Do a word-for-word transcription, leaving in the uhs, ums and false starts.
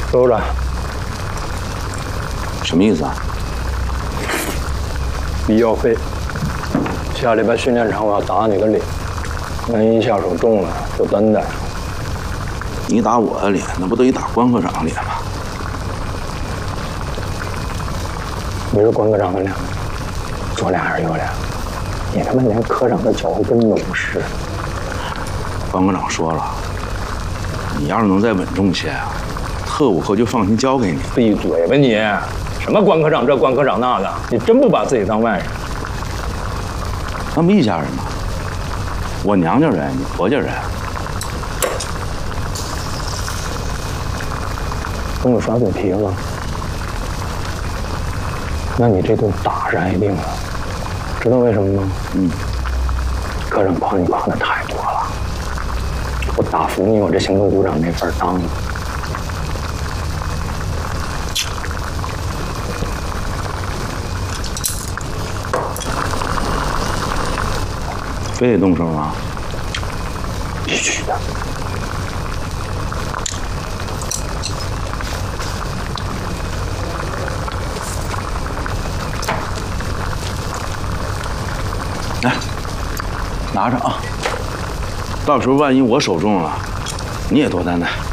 收着。 什么意思啊？ 医药费。下礼拜训练场我要打你个脸，万一下手重了就担待。 你打我的脸，那不等于打关科长的脸吗？ 你是关科长的脸，左脸还是右脸？你他妈连科长的脚后跟都不是。 关科长说了，你要是能再稳重些啊，特务科就放心交给你。 闭嘴吧你！什么关科长这关科长那个，你真不把自己当外人？ 咱们一家人嘛，我娘家人，你婆家人。 跟我耍嘴皮子，那你这顿打是挨定了。知道为什么吗？ 嗯。 科长夸你夸的太多了，我打服你，我这行动股长没法当。 非得动手吗？ 必须的。 来，拿着啊！到时候万一我手重了，你也多担待。